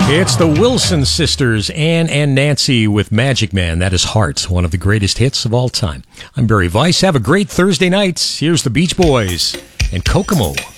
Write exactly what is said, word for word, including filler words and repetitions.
It's the Wilson sisters, Ann and Nancy, with Magic Man. That is Heart, one of the greatest hits of all time. I'm Barry Weiss. Have a great Thursday night. Here's the Beach Boys and Kokomo.